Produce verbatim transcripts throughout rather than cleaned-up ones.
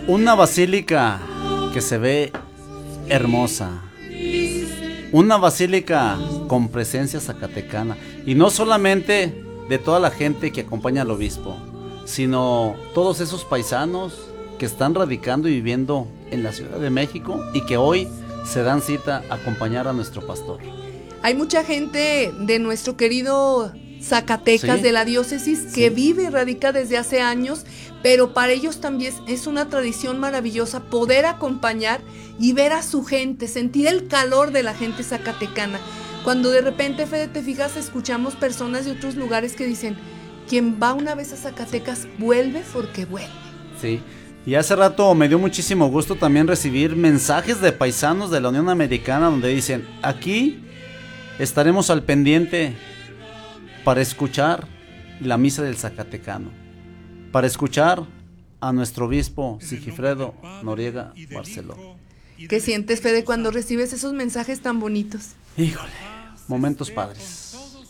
Una basílica que se ve hermosa. Una basílica con presencia zacatecana. Y no solamente de toda la gente que acompaña al obispo, sino todos esos paisanos que están radicando y viviendo en la Ciudad de México y que hoy se dan cita a acompañar a nuestro pastor. Hay mucha gente de nuestro querido Zacatecas, ¿Sí? de la diócesis, que Sí. vive y radica desde hace años, pero para ellos también es una tradición maravillosa poder acompañar y ver a su gente, sentir el calor de la gente zacatecana. Cuando de repente, Fede, te fijas, escuchamos personas de otros lugares que dicen, quien va una vez a Zacatecas vuelve porque vuelve. Sí, y hace rato me dio muchísimo gusto también recibir mensajes de paisanos de la Unión Americana donde dicen, aquí estaremos al pendiente para escuchar la misa del Zacatecano, para escuchar a nuestro obispo Sigifredo Noriega Barceló. ¿Qué sientes, Fede, cuando recibes esos mensajes tan bonitos? Híjole, momentos padres.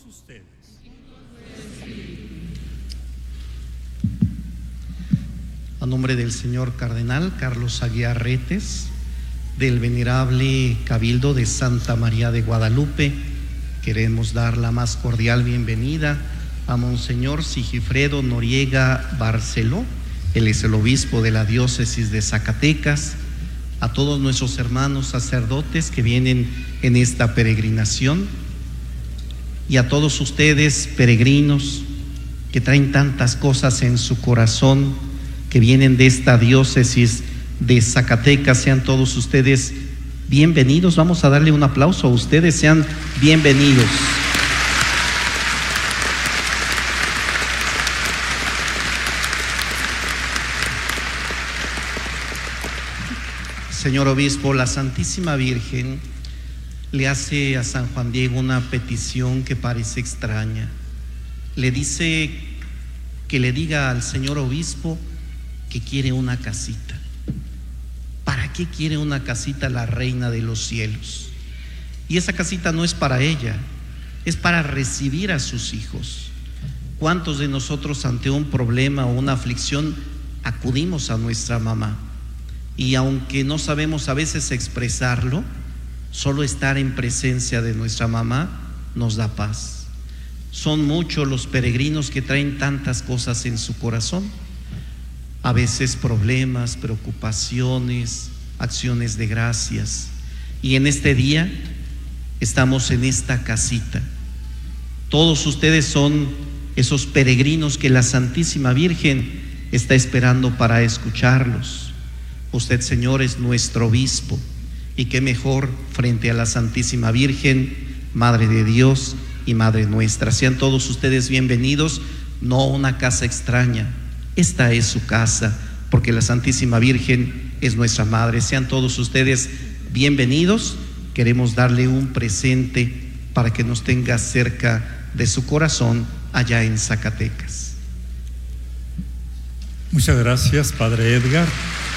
A nombre del señor cardenal Carlos Aguiar Retes, del venerable Cabildo de Santa María de Guadalupe, queremos dar la más cordial bienvenida a Monseñor Sigifredo Noriega Barceló. Él es el obispo de la diócesis de Zacatecas, a todos nuestros hermanos sacerdotes que vienen en esta peregrinación y a todos ustedes peregrinos que traen tantas cosas en su corazón, que vienen de esta diócesis de Zacatecas. Sean todos ustedes bienvenidos. Vamos a darle un aplauso a ustedes, sean bienvenidos. Señor obispo, la Santísima Virgen le hace a San Juan Diego una petición que parece extraña. Le dice que le diga al señor obispo que quiere una casita. ¿Para qué quiere una casita la reina de los cielos? Y esa casita no es para ella, es para recibir a sus hijos. ¿Cuántos de nosotros ante un problema o una aflicción acudimos a nuestra mamá? Y aunque no sabemos a veces expresarlo, solo estar en presencia de nuestra mamá nos da paz. Son muchos los peregrinos que traen tantas cosas en su corazón, a veces problemas, preocupaciones, acciones de gracias. Y en este día estamos en esta casita. Todos ustedes son esos peregrinos que la Santísima Virgen está esperando para escucharlos. Usted, Señor, es nuestro obispo, y qué mejor frente a la Santísima Virgen, Madre de Dios y Madre nuestra. Sean todos ustedes bienvenidos, no una casa extraña, esta es su casa, porque la Santísima Virgen es nuestra Madre. Sean todos ustedes bienvenidos. Queremos darle un presente para que nos tenga cerca de su corazón allá en Zacatecas. Muchas gracias, Padre Edgar.